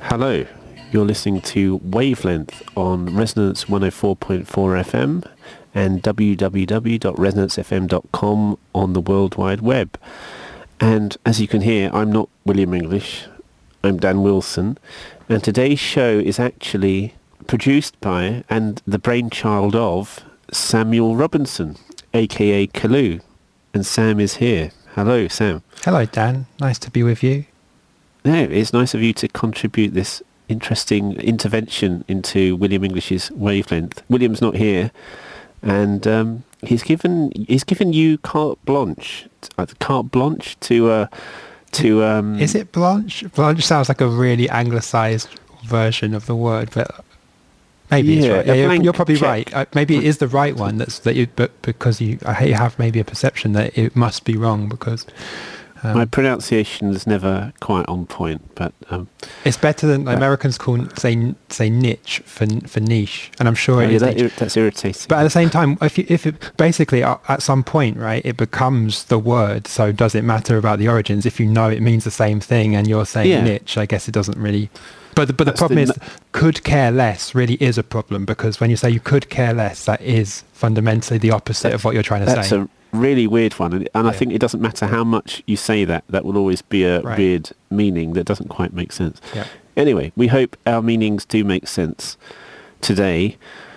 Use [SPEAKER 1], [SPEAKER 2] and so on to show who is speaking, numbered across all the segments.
[SPEAKER 1] Hello, you're listening to Wavelength on Resonance 104.4 FM and www.resonancefm.com on the World Wide Web. And as you can hear, I'm not William English, I'm Dan Wilson, and today's show is actually produced by and the brainchild of Samuel Robinson, aka Kalu, and Sam is here. Hello, Sam.
[SPEAKER 2] Hello, Dan. Nice to be with you.
[SPEAKER 1] No, it's nice of you to contribute this interesting intervention into William English's Wavelength. William's not here, and he's given you carte blanche to
[SPEAKER 2] Is it blanche? Blanche sounds like a really anglicised version of the word, but maybe it's right. Yeah, you're probably
[SPEAKER 1] check.
[SPEAKER 2] right. Maybe it is the right one. But because you have maybe a perception that it must be wrong because.
[SPEAKER 1] My pronunciation is never quite on point, but
[SPEAKER 2] it's better than Americans say niche for niche, and I'm sure
[SPEAKER 1] that's irritating.
[SPEAKER 2] But at the same time, if it basically at some point, right, it becomes the word. So does it matter about the origins? If you know it means the same thing, and you're saying niche, I guess it doesn't really. But the problem is, could care less really is a problem, because when you say you could care less, that is fundamentally the opposite of what you're trying to say.
[SPEAKER 1] That's a really weird one, and I think it doesn't matter how much you say that will always be a weird meaning that doesn't quite make sense.
[SPEAKER 2] Yeah.
[SPEAKER 1] Anyway, we hope our meanings do make sense today.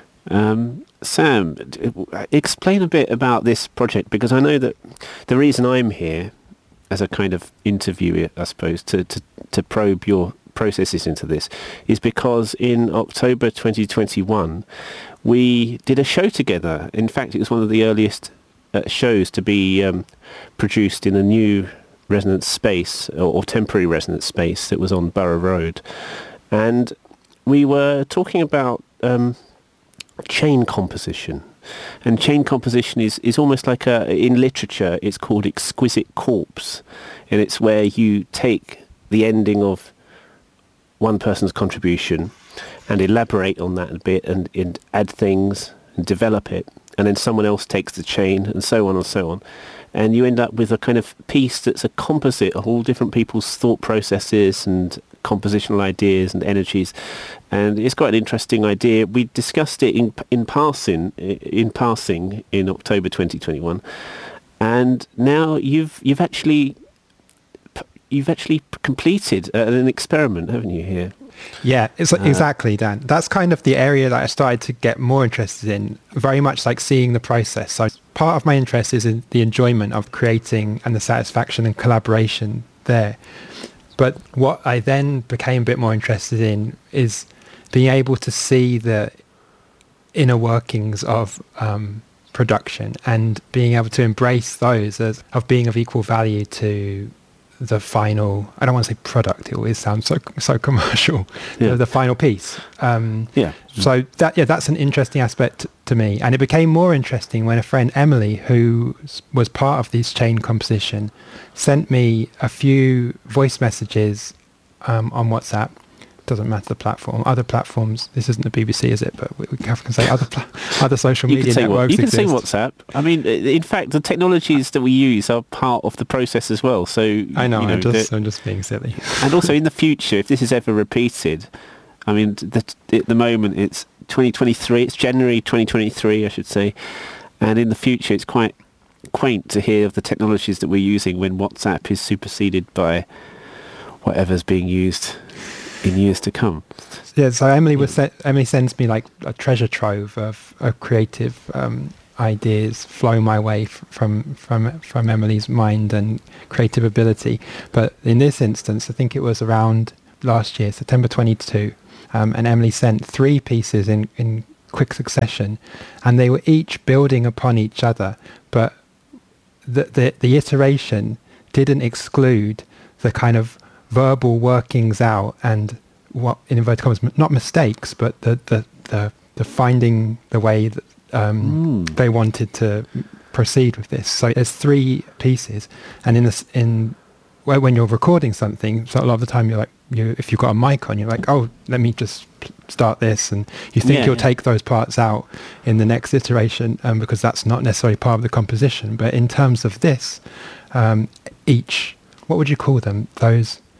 [SPEAKER 1] Sam, explain a bit about this project, because I know that the reason I'm here as a kind of interviewer, I suppose, to probe your processes into this is because in October 2021 we did a show together. In fact, it was one of the earliest shows to be produced in a new resonance space or temporary resonance space that was on Borough Road, and we were talking about chain composition. And chain composition is almost like in literature it's called exquisite corpse, and it's where you take the ending of one person's contribution and elaborate on that a bit and add things and develop it, and then someone else takes the chain, and so on and so on, and you end up with a kind of piece that's a composite of all different people's thought processes and compositional ideas and energies. And it's quite an interesting idea. We discussed it in passing in October 2021, and now you've actually completed an experiment, haven't you, here?
[SPEAKER 2] Yeah, it's exactly, Dan. That's kind of the area that I started to get more interested in, very much like seeing the process. So part of my interest is in the enjoyment of creating and the satisfaction and collaboration there. But what I then became a bit more interested in is being able to see the inner workings of production and being able to embrace those as of being of equal value to the final, I don't want to say product, it always sounds so commercial, the final piece. So that's an interesting aspect to me. And it became more interesting when a friend, Emily, who was part of this chain composition, sent me a few voice messages on WhatsApp. Doesn't matter the platform. Other platforms, this isn't the BBC, is it? But we can say other social media networks
[SPEAKER 1] You can say
[SPEAKER 2] exist.
[SPEAKER 1] WhatsApp. I mean, in fact, the technologies that we use are part of the process as well. So
[SPEAKER 2] I know, I'm just being silly.
[SPEAKER 1] And also in the future, if this is ever repeated, I mean, at the moment it's 2023, it's January 2023, I should say. And in the future, it's quite quaint to hear of the technologies that we're using when WhatsApp is superseded by whatever's being used in years to come.
[SPEAKER 2] Yeah, so Emily sends me like a treasure trove of creative ideas flowing my way from Emily's mind and creative ability. But in this instance, I think it was around last year, September 22, and Emily sent 3 pieces in quick succession, and they were each building upon each other, but the iteration didn't exclude the kind of verbal workings out and what, in inverted commas, not mistakes, but the finding the way that they wanted to proceed with this. So there's 3 pieces, and when you're recording something, so a lot of the time if you've got a mic on, you're like, oh, let me just start this, and you think you'll take those parts out in the next iteration because that's not necessarily part of the composition. But in terms of this, each, what would you call them? Those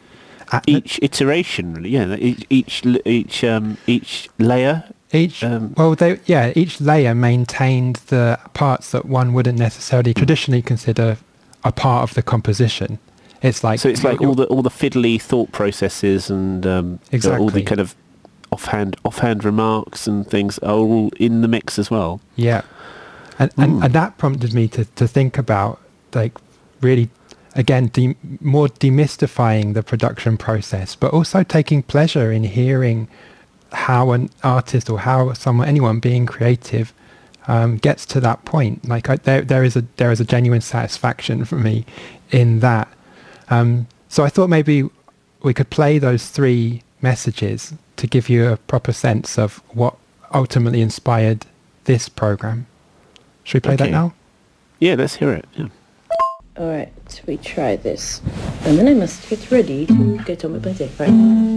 [SPEAKER 1] each iteration, really. Yeah, each layer.
[SPEAKER 2] Each layer maintained the parts that one wouldn't necessarily traditionally consider a part of the composition. It's like
[SPEAKER 1] all the fiddly thought processes and
[SPEAKER 2] exactly.
[SPEAKER 1] all the kind of offhand remarks and things are all in the mix as well.
[SPEAKER 2] Yeah, and that prompted me to think about, like, really, again, more demystifying the production process, but also taking pleasure in hearing how an artist or how anyone being creative gets to that point. Like, there is a genuine satisfaction for me in that. So I thought maybe we could play those 3 messages to give you a proper sense of what ultimately inspired this program. Should we play that now?
[SPEAKER 1] Yeah, let's hear it. Yeah.
[SPEAKER 3] Alright, we try this. And then I must get ready to get on with my day. Right.